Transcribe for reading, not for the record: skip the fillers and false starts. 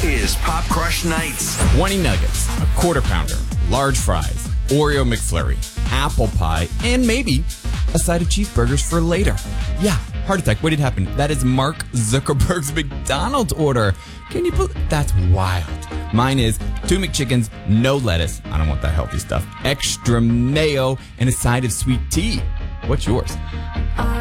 is Pop Crush Nights. 20 nuggets, a quarter pounder, large fries, Oreo McFlurry, apple pie, and maybe a side of cheeseburgers for later. Yeah, heart attack. What did happen? That is Mark Zuckerberg's McDonald's order. Can you believe? That's wild. Mine is 2 McChickens, no lettuce. I don't want that healthy stuff. Extra mayo and a side of sweet tea. What's yours?